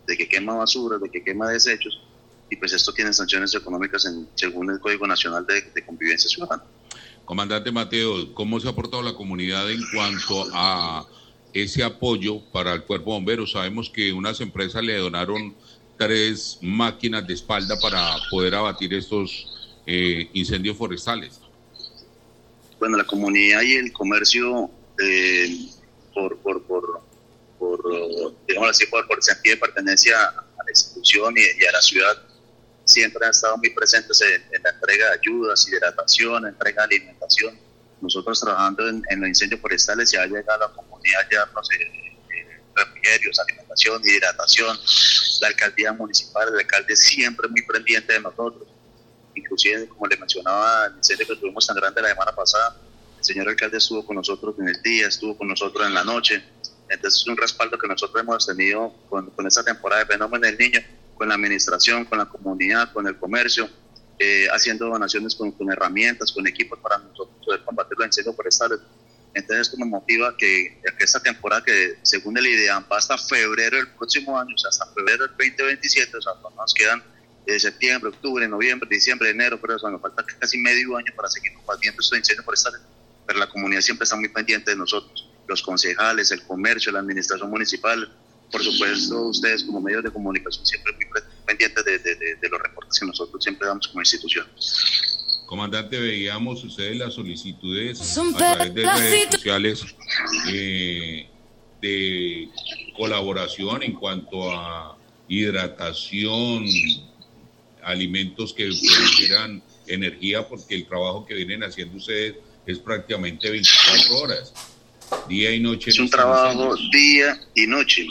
de que quema basura, de que quema desechos, y pues esto tiene sanciones económicas según el Código Nacional de Convivencia Ciudadana. Comandante Mateo, ¿cómo se ha aportado la comunidad en cuanto a ese apoyo para el Cuerpo de Bomberos? Sabemos que unas empresas le donaron 3 máquinas de espalda para poder abatir estos incendios forestales. Bueno, la comunidad y el comercio, digamos así, por sentido de pertenencia a la institución y a la ciudad, siempre han estado muy presentes en la entrega de ayudas, hidratación, entrega de alimentación. Nosotros trabajando en los incendios forestales ya llega a la comunidad ya refrigerios, alimentación, hidratación. La alcaldía municipal, el alcalde siempre muy pendiente de nosotros. Inclusive, como le mencionaba, el incendio que tuvimos tan grande la semana pasada, el señor alcalde estuvo con nosotros en el día, estuvo con nosotros en la noche. Entonces es un respaldo que nosotros hemos tenido con esta temporada de Fenómeno del Niño, con la administración, con la comunidad, con el comercio, haciendo donaciones con herramientas, con equipos para nosotros poder combatir los incendios forestales. Entonces esto nos motiva que esta temporada, que según el IDEAM va hasta febrero del próximo año, o sea, hasta febrero del 2027, o sea, nos quedan septiembre, octubre, noviembre, diciembre, enero, pero eso nos falta casi medio año para seguir combatiendo estos incendios forestales, pero la comunidad siempre está muy pendiente de nosotros, los concejales, el comercio, la administración municipal, por supuesto ustedes como medios de comunicación siempre muy pendientes de los reportes que nosotros siempre damos como institución. Comandante, veíamos ustedes las solicitudes a través de redes sociales de colaboración en cuanto a hidratación, alimentos que produjeran energía, porque el trabajo que vienen haciendo ustedes es prácticamente 24 horas, día y noche. Es un trabajo día y noche.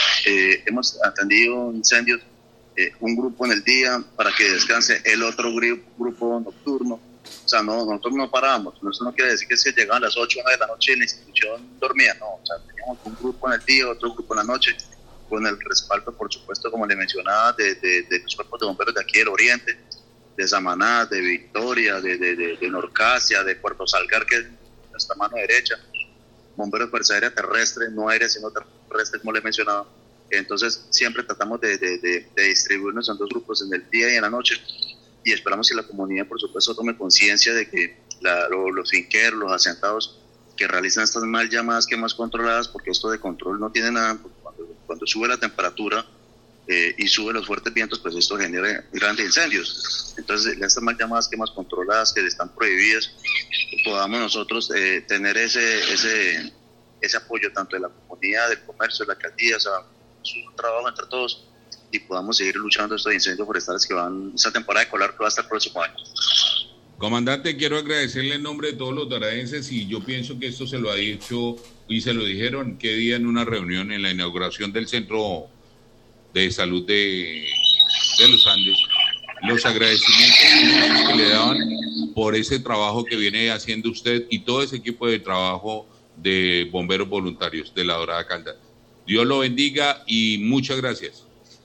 Hemos atendido incendios, un grupo en el día para que descanse el otro grupo nocturno. O sea, nosotros no paramos. Eso no quiere decir que se llegaban a las 8 o 9 de la noche y la institución dormía. No, o sea, teníamos un grupo en el día, otro grupo en la noche, con el respaldo, por supuesto, como le mencionaba, de los cuerpos de bomberos de aquí del Oriente, de Samaná, de Victoria, de Norcasia, de Puerto Salgar, que es nuestra mano derecha, bomberos de Fuerza Aérea Terrestre, no aérea, sino terrestre, como le mencionaba. Entonces, siempre tratamos de distribuirnos en 2 grupos, en el día y en la noche, y esperamos que la comunidad, por supuesto, tome conciencia de que los finqueros, los asentados que realizan estas mal llamadas quemas controladas, porque esto de control no tiene nada, porque cuando sube la temperatura y sube los fuertes vientos, pues esto genera grandes incendios. Entonces, estas mal llamadas quemas controladas que están prohibidas, podamos nosotros tener ese apoyo tanto de la comunidad, del comercio, de la alcaldía, o sea, es un trabajo entre todos, y podamos seguir luchando estos incendios forestales que van, esta temporada de colar que va hasta el próximo año. Comandante, quiero agradecerle en nombre de todos los doradenses, y yo pienso que esto se lo ha dicho y se lo dijeron qué día en una reunión en la inauguración del Centro de Salud de los Andes, los agradecimientos que le daban por ese trabajo que viene haciendo usted y todo ese equipo de trabajo de bomberos voluntarios de La Dorada Caldas. Dios lo bendiga y muchas gracias.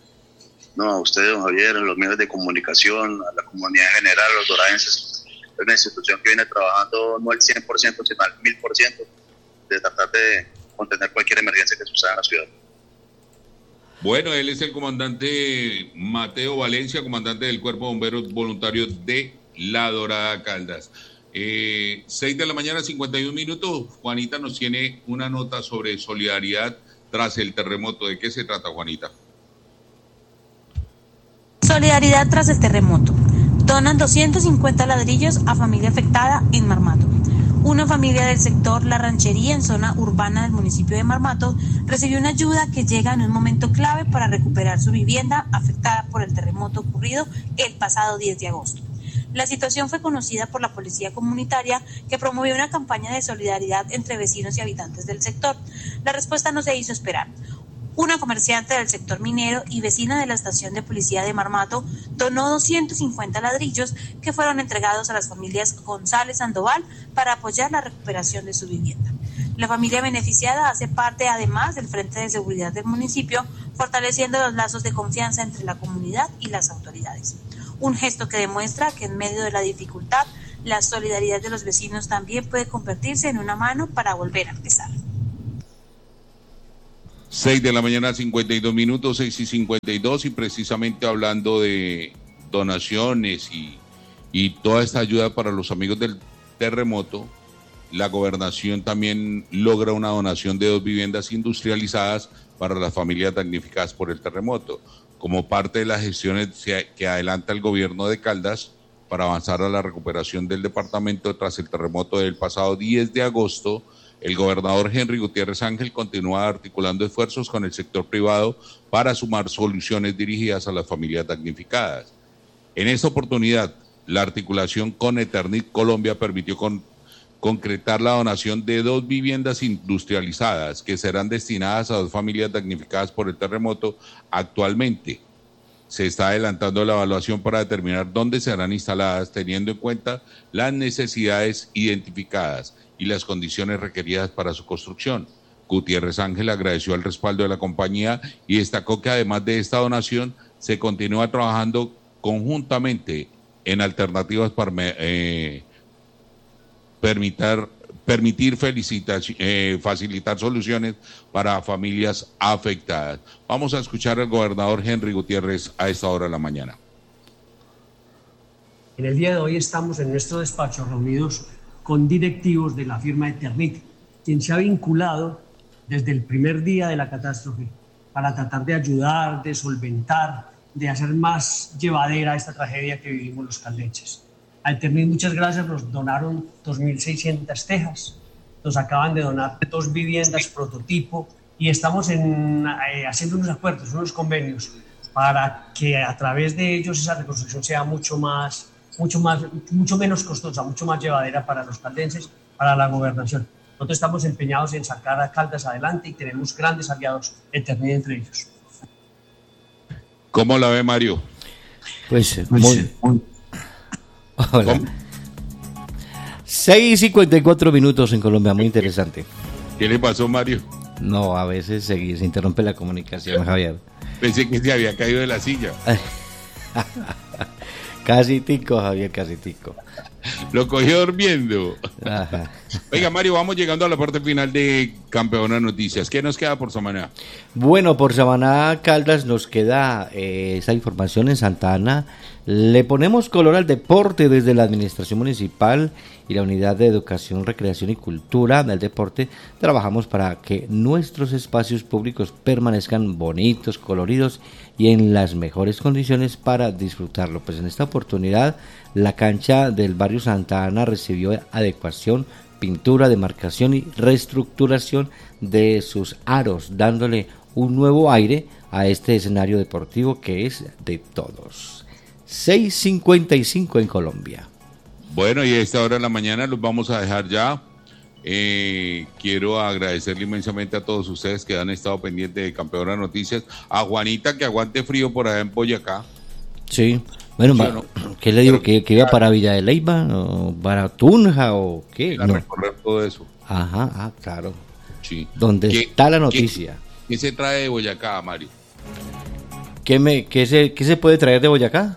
No, a usted, don Javier, a los medios de comunicación, a la comunidad en general, a los doradenses. Es una institución que viene trabajando no al 100%, sino al 1000%, de tratar de contener cualquier emergencia que suceda en la ciudad. Bueno, él es el comandante Mateo Valencia, comandante del Cuerpo de Bomberos Voluntarios de La Dorada Caldas. 6 de la mañana, 51 minutos. Juanita nos tiene una nota sobre solidaridad tras el terremoto. ¿De qué se trata, Juanita? Solidaridad tras el terremoto. Donan 250 ladrillos a familia afectada en Marmato. Una familia del sector La Ranchería, en zona urbana del municipio de Marmato, recibió una ayuda que llega en un momento clave para recuperar su vivienda afectada por el terremoto ocurrido el pasado 10 de agosto. La situación fue conocida por la policía comunitaria, que promovió una campaña de solidaridad entre vecinos y habitantes del sector. La respuesta no se hizo esperar. Una comerciante del sector minero y vecina de la estación de policía de Marmato donó 250 ladrillos que fueron entregados a las familias González Sandoval para apoyar la recuperación de su vivienda. La familia beneficiada hace parte además del Frente de Seguridad del municipio, fortaleciendo los lazos de confianza entre la comunidad y las autoridades. Un gesto que demuestra que en medio de la dificultad, la solidaridad de los vecinos también puede convertirse en una mano para volver a empezar. 6 de la mañana, 52 minutos, 6:52, y precisamente hablando de donaciones y toda esta ayuda para los amigos del terremoto, la gobernación también logra una donación de 2 viviendas industrializadas para las familias damnificadas por el terremoto, como parte de las gestiones que adelanta el gobierno de Caldas para avanzar a la recuperación del departamento tras el terremoto del pasado 10 de agosto. El gobernador Henry Gutiérrez Ángel continúa articulando esfuerzos con el sector privado para sumar soluciones dirigidas a las familias damnificadas. En esta oportunidad, la articulación con Eternit Colombia permitió concretar la donación de 2 viviendas industrializadas que serán destinadas a 2 familias damnificadas por el terremoto. Actualmente se está adelantando la evaluación para determinar dónde serán instaladas, teniendo en cuenta las necesidades identificadas y las condiciones requeridas para su construcción. Gutiérrez Ángel agradeció el respaldo de la compañía y destacó que además de esta donación se continúa trabajando conjuntamente en alternativas para facilitar soluciones para familias afectadas. Vamos a escuchar al gobernador Henry Gutiérrez a esta hora de la mañana. En el día de hoy estamos en nuestro despacho reunidos con directivos de la firma Eternit, quien se ha vinculado desde el primer día de la catástrofe para tratar de ayudar, de solventar, de hacer más llevadera esta tragedia que vivimos los caldenses. A Eternit, muchas gracias, nos donaron 2.600 tejas, nos acaban de donar 2 viviendas prototipo y estamos haciendo unos acuerdos, unos convenios para que a través de ellos esa reconstrucción sea mucho menos costosa, mucho más llevadera para los caldenses, para la gobernación. Nosotros estamos empeñados en sacar a Caldas adelante y tenemos grandes aliados, Eternit entre ellos. ¿Cómo la ve, Mario? Pues muy... Hola. 6:54 minutos en Colombia, muy interesante. ¿Qué le pasó, Mario? No, a veces se interrumpe la comunicación, Javier. Pensé que se había caído de la silla. Casi tico, Javier, casi tico. Lo cogió durmiendo. Ajá. Oiga, Mario, vamos llegando a la parte final de Campeona Noticias. ¿Qué nos queda por Samaná? Bueno, por Samaná, Caldas, nos queda esa información en Santa Ana. Le ponemos color al deporte desde la Administración Municipal y la Unidad de Educación, Recreación y Cultura del Deporte. Trabajamos para que nuestros espacios públicos permanezcan bonitos, coloridos y en las mejores condiciones para disfrutarlo. Pues en esta oportunidad, la cancha del barrio Santa Ana recibió adecuación, pintura, demarcación y reestructuración de sus aros, dándole un nuevo aire a este escenario deportivo que es de todos. 6:55 en Colombia. Bueno, y a esta hora de la mañana los vamos a dejar ya. Quiero agradecerle inmensamente a todos ustedes que han estado pendientes de Campeona Noticias. A Juanita, que aguante frío por allá en Boyacá. Sí, bueno, ¿sí, no? ¿Qué le digo? ¿Que iba para Villa de Leyva o para Tunja o qué? No. Recorrer todo eso. Ajá, claro. Sí. ¿Dónde está la noticia? ¿Qué se trae de Boyacá, Mario? ¿Qué se puede traer de Boyacá?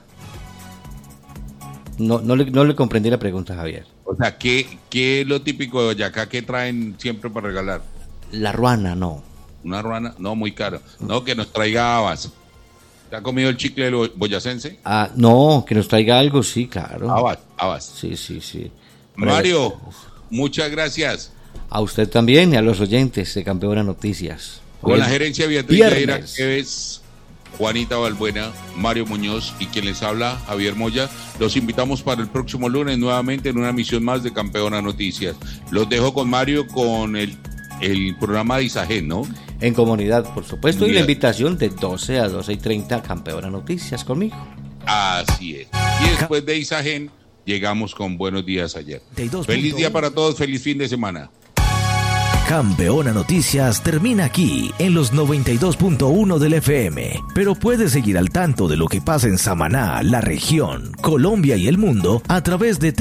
No le comprendí la pregunta, Javier. O sea, ¿qué es lo típico de Boyacá que traen siempre para regalar? La ruana, no. ¿Una ruana? No, muy caro. No, que nos traiga habas. ¿Te ha comido el chicle boyacense? No, que nos traiga algo, sí, claro. Habas. Sí. Mario, muchas gracias. A usted también y a los oyentes de Campeona Noticias. Con la gerencia Beatriz Yaira Queves, Juanita Balbuena, Mario Muñoz y quien les habla, Javier Moya. Los invitamos para el próximo lunes nuevamente en una emisión más de Campeona Noticias. Los dejo con Mario con el programa de Isagen, ¿no? En comunidad, por supuesto, y la invitación de 12 a 12:30 Campeona Noticias conmigo. Así es. Y después de Isagen llegamos con Buenos Días Ayer. Feliz día para todos, feliz fin de semana. Campeona Noticias termina aquí en los 92.1 del FM, pero puedes seguir al tanto de lo que pasa en Samaná, la región, Colombia y el mundo a través de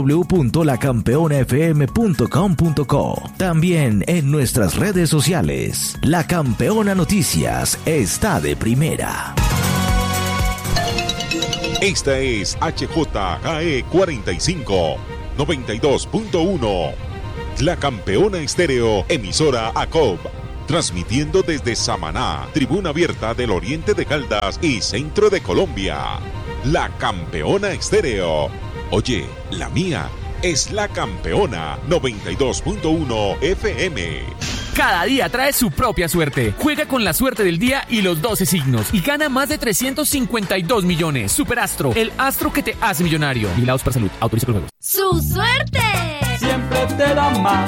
www.lacampeonafm.com.co. También en nuestras redes sociales. La Campeona Noticias está de primera. Esta es HJKE 45, 92.1. La Campeona Estéreo, emisora ACOB, transmitiendo desde Samaná, tribuna abierta del oriente de Caldas y centro de Colombia. La Campeona Estéreo. Oye, la mía es La Campeona 92.1 FM. Cada día trae su propia suerte. Juega con la suerte del día y los 12 signos y gana más de 352 millones. Superastro, el astro que te hace millonario. Vigilados para salud. Autoriza con juegos. ¡Su suerte! Siempre te da más.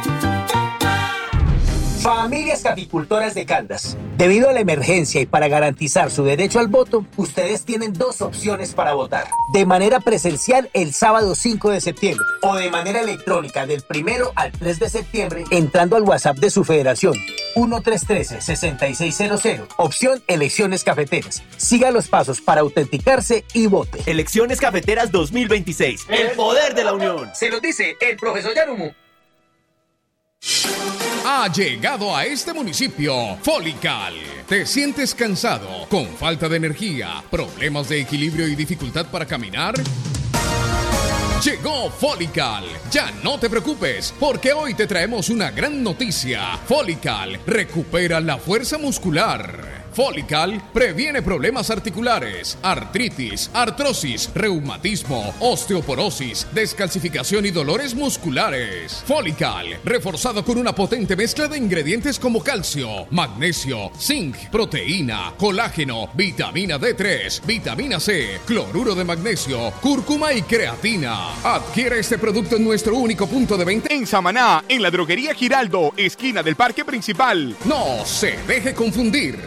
Familias caficultoras de Caldas, debido a la emergencia y para garantizar su derecho al voto, ustedes tienen dos opciones para votar. De manera presencial el sábado 5 de septiembre o de manera electrónica del 1 al 3 de septiembre entrando al WhatsApp de su federación 1313-6600, opción Elecciones Cafeteras. Siga los pasos para autenticarse y vote. Elecciones Cafeteras 2026, el poder de la unión. Se los dice el profesor Yarumu. Ha llegado a este municipio Folical. ¿Te sientes cansado, con falta de energía, problemas de equilibrio y dificultad para caminar? Llegó Folical. Ya no te preocupes, porque hoy te traemos una gran noticia. Folical recupera la fuerza muscular. Folical previene problemas articulares, artritis, artrosis, reumatismo, osteoporosis, descalcificación y dolores musculares. Folical, reforzado con una potente mezcla de ingredientes como calcio, magnesio, zinc, proteína, colágeno, vitamina D3, vitamina C, cloruro de magnesio, cúrcuma y creatina. Adquiere este producto en nuestro único punto de venta en Samaná, en la droguería Giraldo, esquina del Parque Principal. No se deje confundir.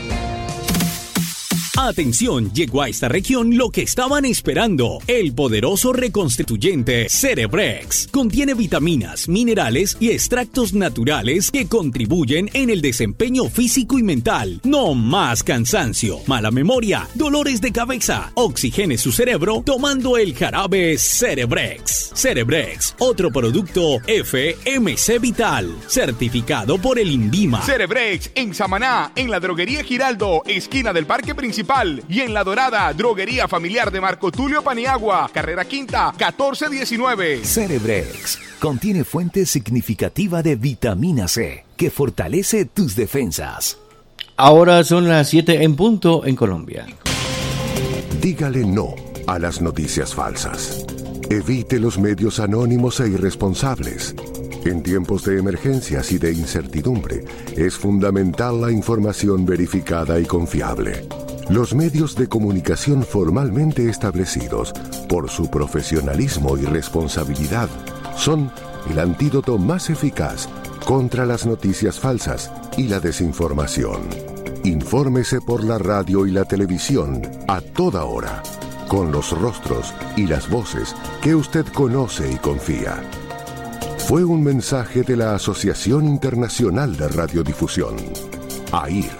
Atención, llegó a esta región lo que estaban esperando, el poderoso reconstituyente Cerebrex. Contiene vitaminas, minerales y extractos naturales que contribuyen en el desempeño físico y mental. No más cansancio, mala memoria, dolores de cabeza. Oxigene su cerebro tomando el jarabe Cerebrex. Cerebrex, otro producto FMC Vital, certificado por el INVIMA. Cerebrex en Samaná, en la droguería Giraldo, esquina del Parque Principal. Y en La Dorada, droguería familiar de Marco Tulio Paniagua, carrera quinta, 1419. Cerebrex contiene fuente significativa de vitamina C que fortalece tus defensas. Ahora son las 7 en punto en Colombia. Dígale no a las noticias falsas. Evite los medios anónimos e irresponsables. En tiempos de emergencias y de incertidumbre, es fundamental la información verificada y confiable. Los medios de comunicación formalmente establecidos, por su profesionalismo y responsabilidad, son el antídoto más eficaz contra las noticias falsas y la desinformación. Infórmese por la radio y la televisión a toda hora, con los rostros y las voces que usted conoce y confía. Fue un mensaje de la Asociación Internacional de Radiodifusión, AIR.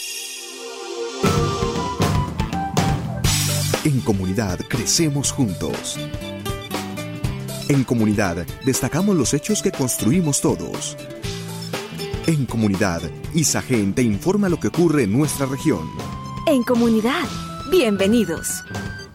En comunidad crecemos juntos. En comunidad destacamos los hechos que construimos todos. En comunidad, Isagen te informa lo que ocurre en nuestra región. En comunidad, bienvenidos.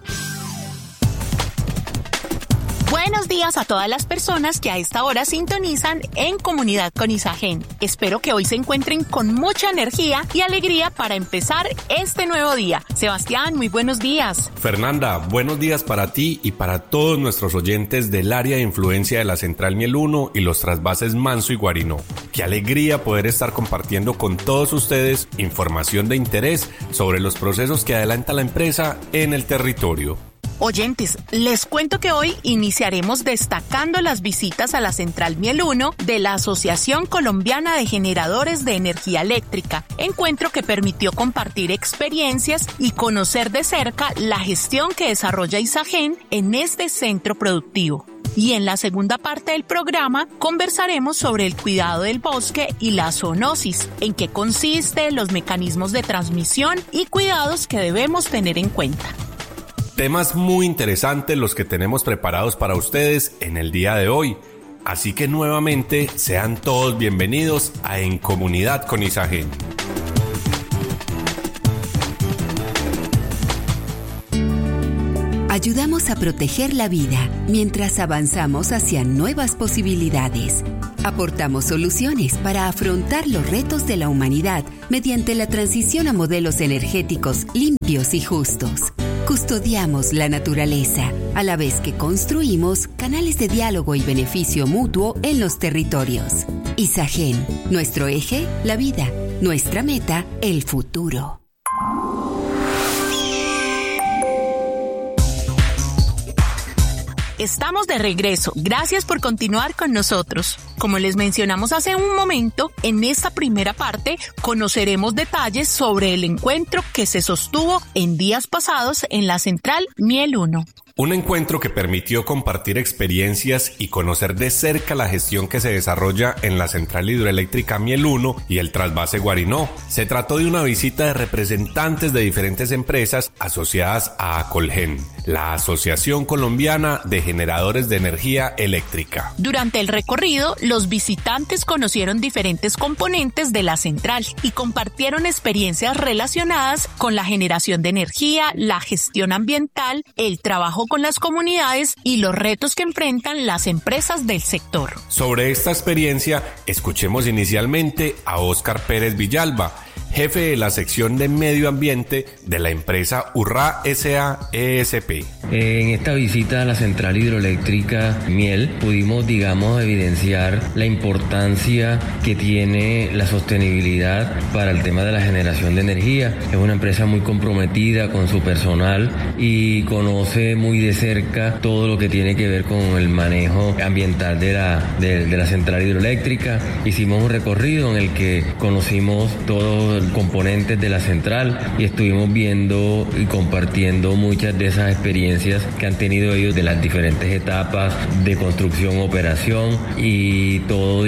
Buenos días a todas las personas que a esta hora sintonizan en Comunidad con Isagen. Espero que hoy se encuentren con mucha energía y alegría para empezar este nuevo día. Sebastián, muy buenos días. Fernanda, buenos días para ti y para todos nuestros oyentes del área de influencia de la Central Miel 1 y los trasvases Manso y Guarinó. Qué alegría poder estar compartiendo con todos ustedes información de interés sobre los procesos que adelanta la empresa en el territorio. Oyentes, les cuento que hoy iniciaremos destacando las visitas a la Central Miel 1 de la Asociación Colombiana de Generadores de Energía Eléctrica, encuentro que permitió compartir experiencias y conocer de cerca la gestión que desarrolla Isagen en este centro productivo. Y en la segunda parte del programa conversaremos sobre el cuidado del bosque y la zoonosis, en qué consiste, los mecanismos de transmisión y cuidados que debemos tener en cuenta. Temas muy interesantes los que tenemos preparados para ustedes en el día de hoy. Así que nuevamente sean todos bienvenidos a En Comunidad con Isagen. ayudamos a proteger la vida mientras avanzamos hacia nuevas posibilidades. Aportamos soluciones para afrontar los retos de la humanidad mediante la transición a modelos energéticos limpios y justos. Custodiamos la naturaleza, a la vez que construimos canales de diálogo y beneficio mutuo en los territorios. Isagen, nuestro eje, la vida, nuestra meta, el futuro. Estamos de regreso. Gracias por continuar con nosotros. Como les mencionamos hace un momento, en esta primera parte conoceremos detalles sobre el encuentro que se sostuvo en días pasados en la central Miel 1. Un encuentro que permitió compartir experiencias y conocer de cerca la gestión que se desarrolla en la central hidroeléctrica Miel 1 y el trasvase Guarinó. Se trató de una visita de representantes de diferentes empresas asociadas a Acolgen, la Asociación Colombiana de Generadores de Energía Eléctrica. Durante el recorrido, los visitantes conocieron diferentes componentes de la central y compartieron experiencias relacionadas con la generación de energía, la gestión ambiental, el trabajo con las comunidades y los retos que enfrentan las empresas del sector. Sobre esta experiencia, escuchemos inicialmente a Óscar Pérez Villalba, jefe de la sección de medio ambiente de la empresa Urra S.A. ESP. En esta visita a la central hidroeléctrica Miel pudimos, evidenciar la importancia que tiene la sostenibilidad para el tema de la generación de energía. Es una empresa muy comprometida con su personal y conoce muy de cerca todo lo que tiene que ver con el manejo ambiental de la central hidroeléctrica. Hicimos un recorrido en el que conocimos todos los componentes de la central y estuvimos viendo y compartiendo muchas de esas experiencias que han tenido ellos de las diferentes etapas de construcción, operación y todo,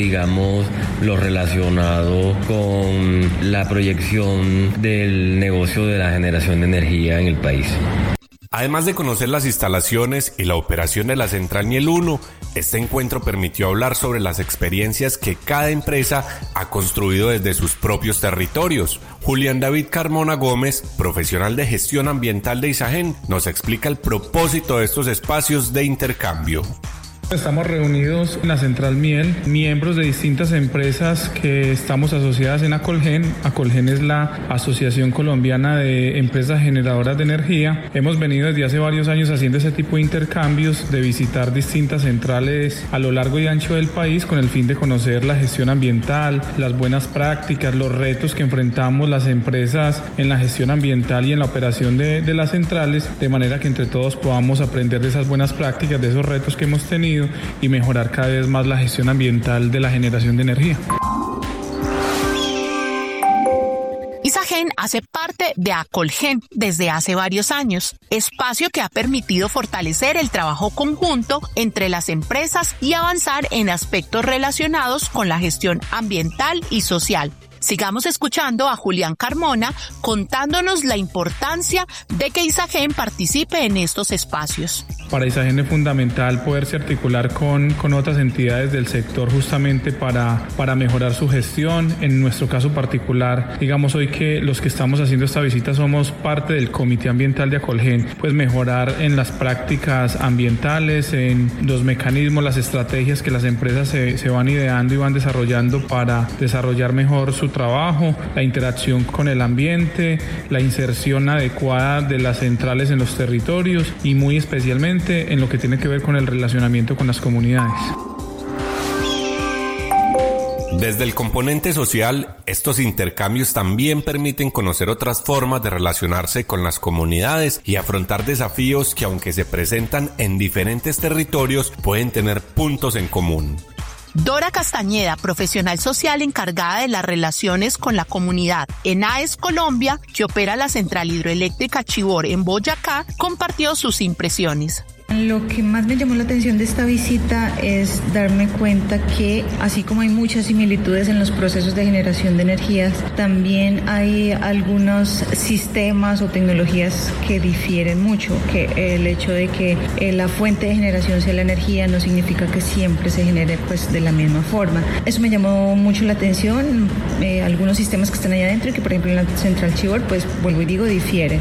lo relacionado con la proyección del negocio de la generación de energía en el país. Además de conocer las instalaciones y la operación de la central Miel 1, este encuentro permitió hablar sobre las experiencias que cada empresa ha construido desde sus propios territorios. Julián David Carmona Gómez, profesional de gestión ambiental de Isagen, nos explica el propósito de estos espacios de intercambio. Estamos reunidos en la central Miel, miembros de distintas empresas que estamos asociadas en Acolgen. Acolgen es la Asociación Colombiana de Empresas Generadoras de Energía. Hemos venido desde hace varios años haciendo ese tipo de intercambios, de visitar distintas centrales a lo largo y ancho del país con el fin de conocer la gestión ambiental, las buenas prácticas, los retos que enfrentamos las empresas en la gestión ambiental y en la operación de las centrales, de manera que entre todos podamos aprender de esas buenas prácticas, de esos retos que hemos tenido y mejorar cada vez más la gestión ambiental de la generación de energía. Isagen hace parte de Acolgen desde hace varios años, espacio que ha permitido fortalecer el trabajo conjunto entre las empresas y avanzar en aspectos relacionados con la gestión ambiental y social. Sigamos escuchando a Julián Carmona contándonos la importancia de que Isagen participe en estos espacios. Para Isagen es fundamental poderse articular con otras entidades del sector justamente para mejorar su gestión. En nuestro caso particular, hoy que los que estamos haciendo esta visita somos parte del Comité Ambiental de Acolgen, pues mejorar en las prácticas ambientales, en los mecanismos, las estrategias que las empresas se van ideando y van desarrollando para desarrollar mejor su trabajo, la interacción con el ambiente, la inserción adecuada de las centrales en los territorios y muy especialmente en lo que tiene que ver con el relacionamiento con las comunidades. Desde el componente social, estos intercambios también permiten conocer otras formas de relacionarse con las comunidades y afrontar desafíos que, aunque se presentan en diferentes territorios, pueden tener puntos en común. Dora Castañeda, profesional social encargada de las relaciones con la comunidad en AES Colombia, que opera la central hidroeléctrica Chivor en Boyacá, compartió sus impresiones. Lo que más me llamó la atención de esta visita es darme cuenta que, así como hay muchas similitudes en los procesos de generación de energías, también hay algunos sistemas o tecnologías que difieren mucho, que el hecho de que la fuente de generación sea la energía no significa que siempre se genere de la misma forma. Eso me llamó mucho la atención, algunos sistemas que están allá adentro y que por ejemplo en la central Chivor, vuelvo y digo, difieren.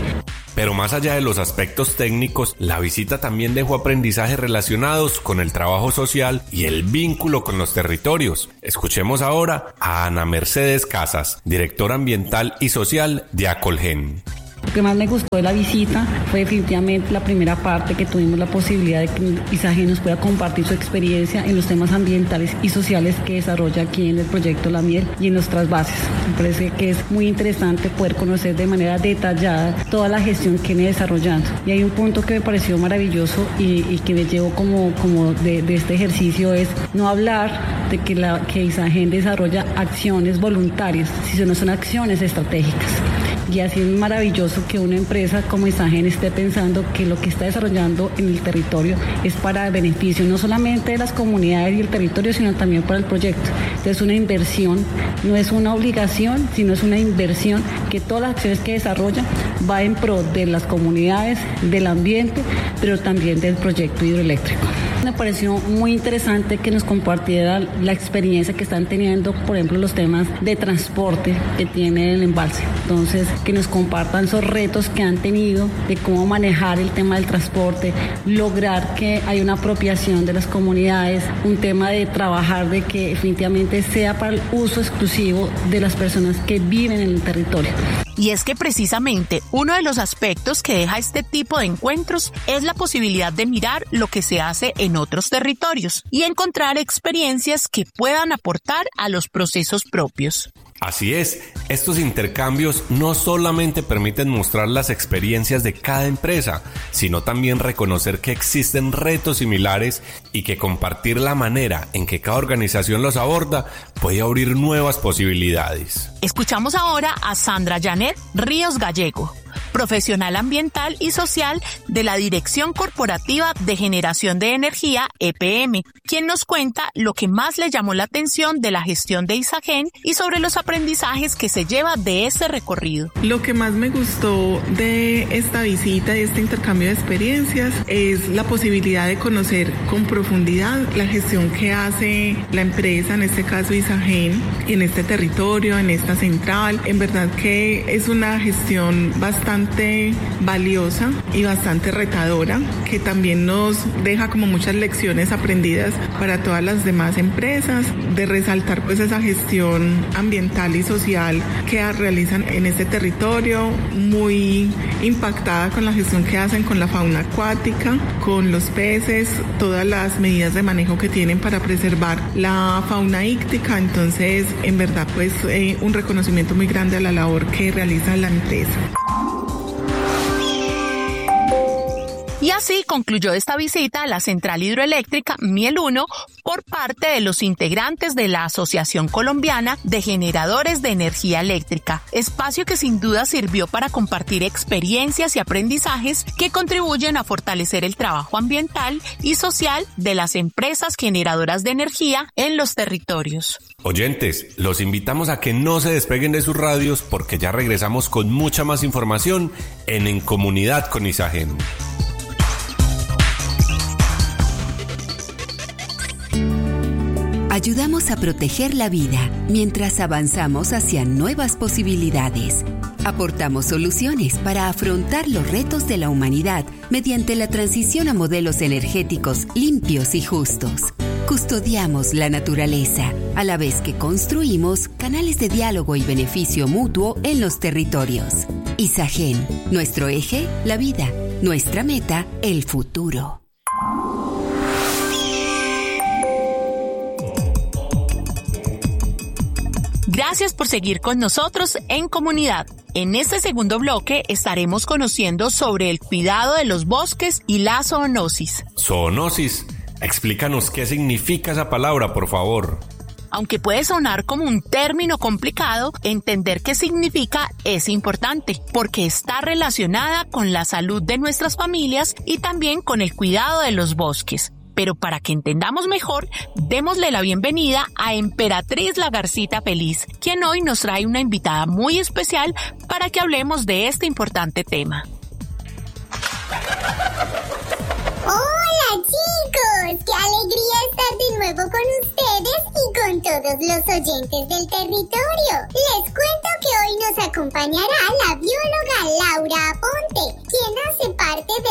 Pero más allá de los aspectos técnicos, la visita también dejó aprendizajes relacionados con el trabajo social y el vínculo con los territorios. Escuchemos ahora a Ana Mercedes Casas, directora ambiental y social de Acolgen. Lo que más me gustó de la visita fue definitivamente la primera parte, que tuvimos la posibilidad de que Isagen nos pueda compartir su experiencia en los temas ambientales y sociales que desarrolla aquí en el proyecto La Miel y en nuestras bases. Me parece que es muy interesante poder conocer de manera detallada toda la gestión que viene desarrollando. Y hay un punto que me pareció maravilloso y que me llevo como de este ejercicio, es no hablar de que Isagen desarrolla acciones voluntarias, sino son acciones estratégicas. Y así es maravilloso que una empresa como Isagen esté pensando que lo que está desarrollando en el territorio es para el beneficio no solamente de las comunidades y el territorio, sino también para el proyecto. Entonces, una inversión no es una obligación, sino es una inversión que todas las acciones que desarrolla va en pro de las comunidades, del ambiente, pero también del proyecto hidroeléctrico. Me pareció muy interesante que nos compartiera la experiencia que están teniendo, por ejemplo, los temas de transporte que tiene el embalse. Entonces, que nos compartan esos retos que han tenido de cómo manejar el tema del transporte, lograr que haya una apropiación de las comunidades, un tema de trabajar de que definitivamente sea para el uso exclusivo de las personas que viven en el territorio. Y es que precisamente uno de los aspectos que deja este tipo de encuentros es la posibilidad de mirar lo que se hace en otros territorios y encontrar experiencias que puedan aportar a los procesos propios. Así es, estos intercambios no solamente permiten mostrar las experiencias de cada empresa, sino también reconocer que existen retos similares y que compartir la manera en que cada organización los aborda puede abrir nuevas posibilidades. Escuchamos ahora a Sandra Janet Ríos Gallego, profesional ambiental y social de la Dirección Corporativa de Generación de Energía, EPM, quien nos cuenta lo que más le llamó la atención de la gestión de Isagen y sobre los aprendizajes que se lleva de este recorrido. Lo que más me gustó de esta visita y este intercambio de experiencias es la posibilidad de conocer con profundidad la gestión que hace la empresa, en este caso Isagen, en este territorio, en esta central. En verdad que es una gestión bastante valiosa y bastante retadora, que también nos deja como muchas lecciones aprendidas para todas las demás empresas, de resaltar pues esa gestión ambiental y social que realizan en este territorio, muy impactada con la gestión que hacen con la fauna acuática, con los peces, todas las medidas de manejo que tienen para preservar la fauna íctica. Entonces, en verdad pues un reconocimiento muy grande a la labor que realiza la empresa. Y así concluyó esta visita a la central hidroeléctrica Miel 1 por parte de los integrantes de la Asociación Colombiana de Generadores de Energía Eléctrica, espacio que sin duda sirvió para compartir experiencias y aprendizajes que contribuyen a fortalecer el trabajo ambiental y social de las empresas generadoras de energía en los territorios. Oyentes, los invitamos a que no se despeguen de sus radios porque ya regresamos con mucha más información En Comunidad con Isagen. Ayudamos a proteger la vida mientras avanzamos hacia nuevas posibilidades. Aportamos soluciones para afrontar los retos de la humanidad mediante la transición a modelos energéticos limpios y justos. Custodiamos la naturaleza, a la vez que construimos canales de diálogo y beneficio mutuo en los territorios. Isagen, nuestro eje, la vida, nuestra meta, el futuro. Gracias por seguir con nosotros en Comunidad. En este segundo bloque estaremos conociendo sobre el cuidado de los bosques y la zoonosis. Zoonosis, explícanos qué significa esa palabra, por favor. Aunque puede sonar como un término complicado, entender qué significa es importante, porque está relacionada con la salud de nuestras familias y también con el cuidado de los bosques. Pero para que entendamos mejor, démosle la bienvenida a Emperatriz Lagarcita Feliz, quien hoy nos trae una invitada muy especial para que hablemos de este importante tema. ¡Hola, chicos! ¡Qué alegría estar de nuevo con ustedes y con todos los oyentes del territorio! Les cuento que hoy nos acompañará la bióloga Laura Aponte,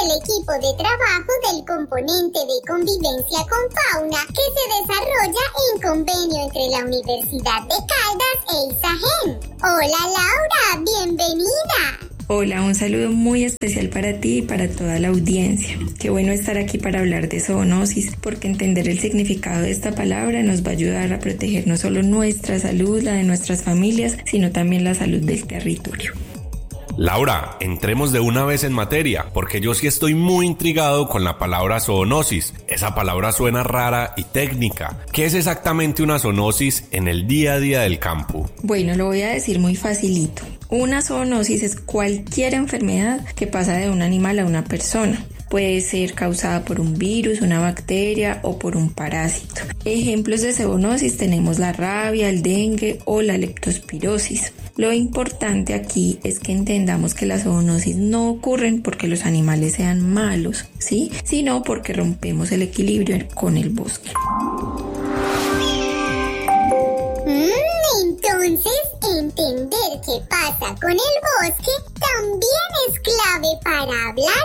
el equipo de trabajo del componente de convivencia con fauna que se desarrolla en convenio entre la Universidad de Caldas e ISAGEN. Hola Laura, bienvenida. Hola, un saludo muy especial para ti y para toda la audiencia. Qué bueno estar aquí para hablar de zoonosis, porque entender el significado de esta palabra nos va a ayudar a proteger no solo nuestra salud, la de nuestras familias, sino también la salud del territorio. Laura, entremos de una vez en materia, porque yo sí estoy muy intrigado con la palabra zoonosis. Esa palabra suena rara y técnica. ¿Qué es exactamente una zoonosis en el día a día del campo? Bueno, lo voy a decir muy facilito. Una zoonosis es cualquier enfermedad que pasa de un animal a una persona. Puede ser causada por un virus, una bacteria o por un parásito. Ejemplos de zoonosis tenemos la rabia, el dengue o la leptospirosis. Lo importante aquí es que entendamos que las zoonosis no ocurren porque los animales sean malos, ¿sí? Sino porque rompemos el equilibrio con el bosque. Entonces, entender qué pasa con el bosque también es clave para hablar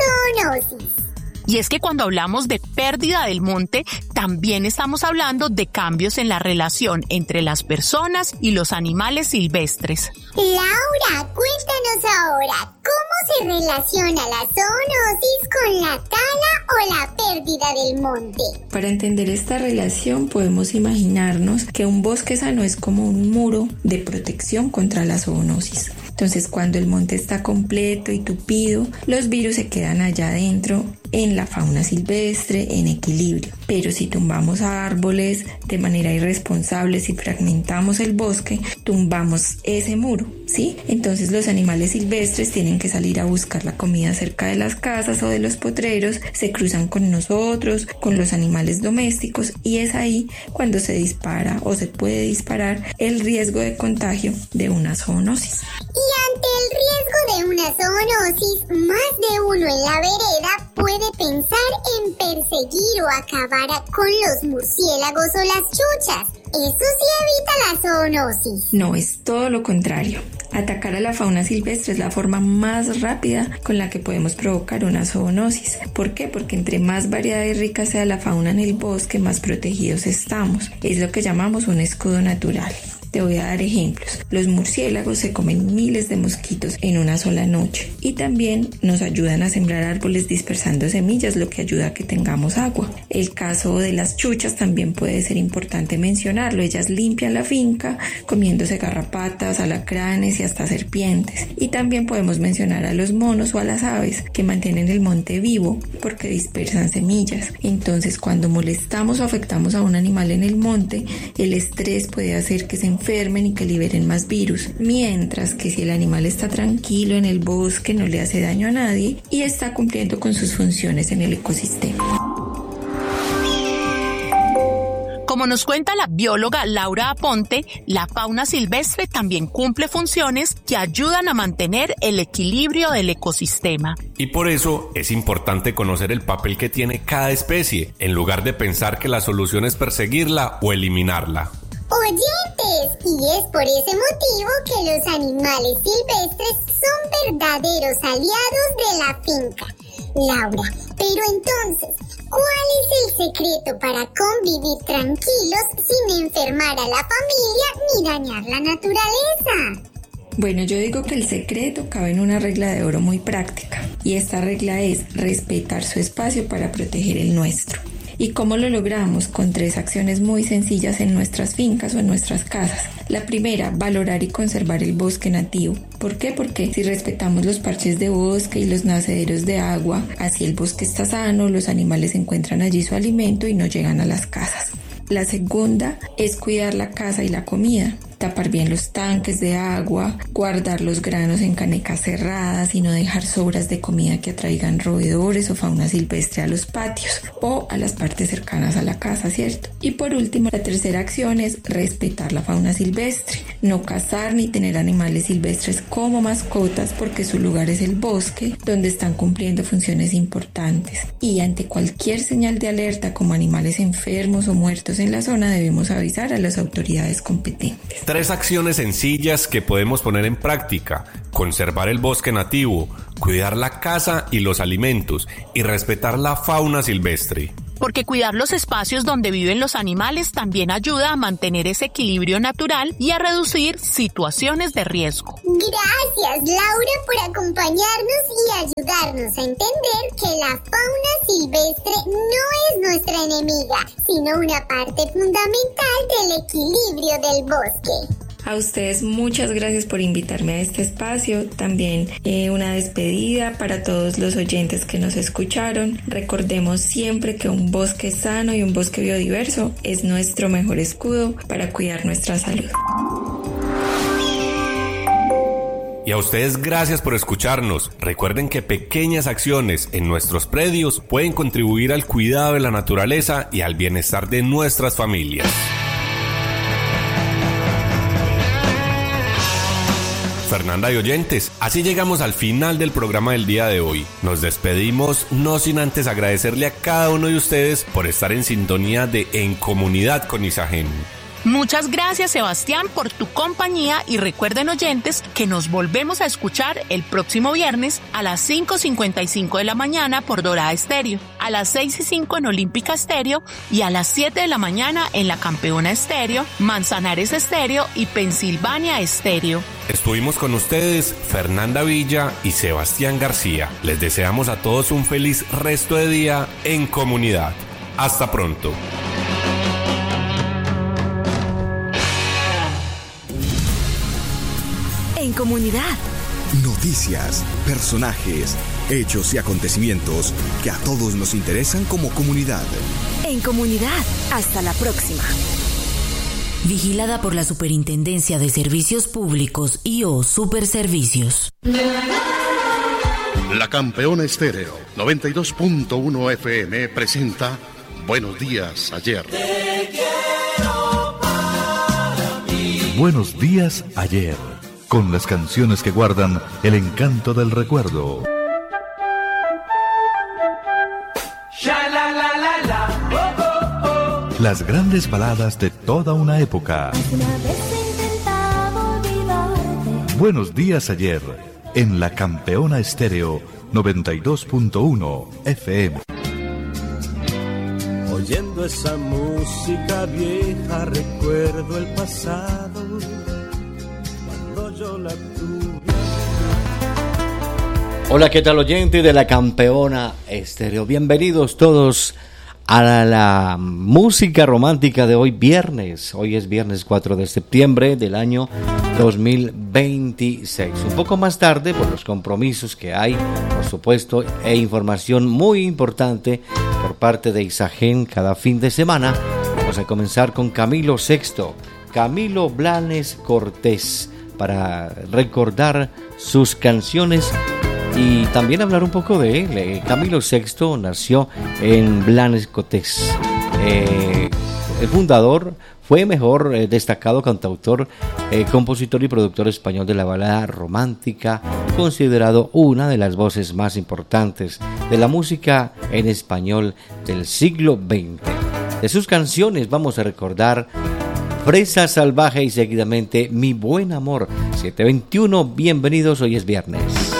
de zoonosis. Y es que cuando hablamos de pérdida del monte, también estamos hablando de cambios en la relación entre las personas y los animales silvestres. Laura, cuéntanos ahora, ¿cómo se relaciona la zoonosis con la tala o la pérdida del monte? Para entender esta relación podemos imaginarnos que un bosque sano es como un muro de protección contra la zoonosis. Entonces, cuando el monte está completo y tupido, los virus se quedan allá adentro en la fauna silvestre en equilibrio. Pero si tumbamos árboles de manera irresponsable, si fragmentamos el bosque, tumbamos ese muro, ¿sí? Entonces los animales silvestres tienen que salir a buscar la comida cerca de las casas o de los potreros, se cruzan con nosotros, con los animales domésticos, y es ahí cuando se dispara o se puede disparar el riesgo de contagio de una zoonosis. Y ante el riesgo de una zoonosis, más de uno en la vereda puede pensar en perseguir o acabar con los murciélagos o las chuchas. Eso sí evita la zoonosis. No, es todo lo contrario. Atacar a la fauna silvestre es la forma más rápida con la que podemos provocar una zoonosis. ¿Por qué? Porque entre más variada y rica sea la fauna en el bosque, más protegidos estamos. Es lo que llamamos un escudo natural. Te voy a dar ejemplos. Los murciélagos se comen miles de mosquitos en una sola noche y también nos ayudan a sembrar árboles dispersando semillas, lo que ayuda a que tengamos agua. El caso de las chuchas también puede ser importante mencionarlo. Ellas limpian la finca comiéndose garrapatas, alacranes y hasta serpientes. Y también podemos mencionar a los monos o a las aves que mantienen el monte vivo porque dispersan semillas. Entonces, cuando molestamos o afectamos a un animal en el monte, el estrés puede hacer que se enfermen y que liberen más virus, mientras que si el animal está tranquilo en el bosque, no le hace daño a nadie y está cumpliendo con sus funciones en el ecosistema. Como nos cuenta la bióloga Laura Aponte, la fauna silvestre también cumple funciones que ayudan a mantener el equilibrio del ecosistema. Y por eso es importante conocer el papel que tiene cada especie, en lugar de pensar que la solución es perseguirla o eliminarla. Oyentes, y es por ese motivo que los animales silvestres son verdaderos aliados de la finca. Laura, pero entonces, ¿cuál es el secreto para convivir tranquilos sin enfermar a la familia ni dañar la naturaleza? Bueno, yo digo que el secreto cabe en una regla de oro muy práctica, y esta regla es respetar su espacio para proteger el nuestro. ¿Y cómo lo logramos? Con 3 acciones muy sencillas en nuestras fincas o en nuestras casas. La primera, valorar y conservar el bosque nativo. ¿Por qué? Porque si respetamos los parches de bosque y los nacederos de agua, así el bosque está sano, los animales encuentran allí su alimento y no llegan a las casas. La segunda es cuidar la casa y la comida. Tapar bien los tanques de agua, guardar los granos en canecas cerradas y no dejar sobras de comida que atraigan roedores o fauna silvestre a los patios o a las partes cercanas a la casa, ¿cierto? Y por último, la tercera acción es respetar la fauna silvestre. No cazar ni tener animales silvestres como mascotas porque su lugar es el bosque, donde están cumpliendo funciones importantes. Y ante cualquier señal de alerta como animales enfermos o muertos en la zona, debemos avisar a las autoridades competentes. 3 acciones sencillas que podemos poner en práctica: conservar el bosque nativo, cuidar la casa y los alimentos y respetar la fauna silvestre. Porque cuidar los espacios donde viven los animales también ayuda a mantener ese equilibrio natural y a reducir situaciones de riesgo. Gracias, Laura, por acompañarnos y ayudarnos a entender que la fauna silvestre no es nuestra enemiga, sino una parte fundamental del equilibrio del bosque. A ustedes muchas gracias por invitarme a este espacio. También una despedida para todos los oyentes que nos escucharon. Recordemos siempre que un bosque sano y un bosque biodiverso es nuestro mejor escudo para cuidar nuestra salud. Y a ustedes gracias por escucharnos. Recuerden que pequeñas acciones en nuestros predios pueden contribuir al cuidado de la naturaleza y al bienestar de nuestras familias. Fernanda y oyentes, así llegamos al final del programa del día de hoy. Nos despedimos, no sin antes agradecerle a cada uno de ustedes por estar en sintonía de En Comunidad con Isagen. Muchas gracias, Sebastián, por tu compañía, y recuerden, oyentes, que nos volvemos a escuchar el próximo viernes a las 5:55 de la mañana por Dorada Estéreo, a las 6:05 en Olímpica Estéreo y a las 7 de la mañana en La Campeona Estéreo, Manzanares Estéreo y Pensilvania Estéreo. Estuvimos con ustedes Fernanda Villa y Sebastián García. Les deseamos a todos un feliz resto de día en comunidad. Hasta pronto. En comunidad. Noticias, personajes, hechos y acontecimientos que a todos nos interesan como comunidad. En comunidad. Hasta la próxima. Vigilada por la Superintendencia de Servicios Públicos y/o Superservicios. La Campeona Estéreo 92.1 FM presenta Buenos Días Ayer. Te quiero para mí. Buenos Días Ayer, con las canciones que guardan el encanto del recuerdo. Las grandes baladas de toda una época. Buenos Días Ayer, en La Campeona Estéreo 92.1 FM. Oyendo esa música vieja recuerdo el pasado, cuando yo la tuve. Hola, ¿qué tal, oyente de La Campeona Estéreo? Bienvenidos todos a la música romántica de hoy viernes. Hoy es viernes 4 de septiembre del año 2026. Un poco más tarde, por los compromisos que hay, por supuesto, e información muy importante por parte de Isagen cada fin de semana, vamos a comenzar con Camilo VI, Camilo Blanes Cortés, para recordar sus canciones y también hablar un poco de él. Camilo VI nació en Blanes Cortés. El fundador fue mejor destacado cantautor, compositor y productor español de la balada romántica, considerado una de las voces más importantes de la música en español del siglo XX. De sus canciones vamos a recordar Fresa Salvaje y seguidamente Mi Buen Amor. 7:21, bienvenidos, hoy es viernes.